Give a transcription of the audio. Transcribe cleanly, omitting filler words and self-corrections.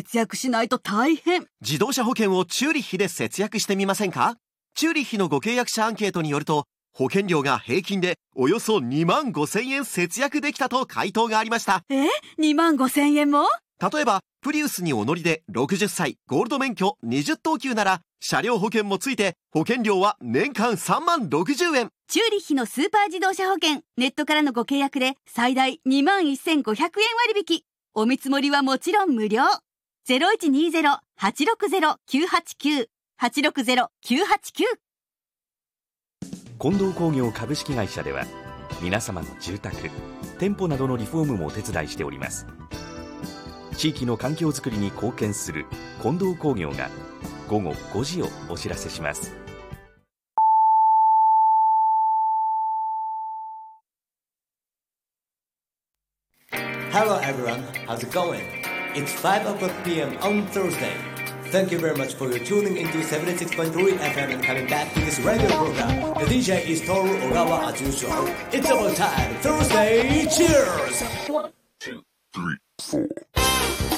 節約しないと大変。 自動車保険をチューリッヒで節約してみませんか？チューリッヒのご契約者アンケートによると、保険料が平均でおよそ2万5,000円節約できたと回答がありました。 2万5,000円も？ 例えばプリウスにお乗りで60歳ゴールド免許20等級なら、車両保険もついて保険料は年間3万60円。 チューリッヒのスーパー自動車保険、ネットからのご契約で最大2万1,500円割引。お見積もりはもちろん無料。0120-860-989 860-989。 近藤工業株式会社では、皆様の住宅、店舗などのリフォームもお手伝いしております。地域の環境づくりに貢献する近藤工業が午後5時をお知らせします。 Hello everyone, how's it going? It's 5 o'clock p.m. on Thursday. Thank you very much for your tuning into 76.3 FM and coming back to this radio program. The DJ is Toru Ogawa as usual. It's about time, Thursday, cheers! 1, 2, 3, 4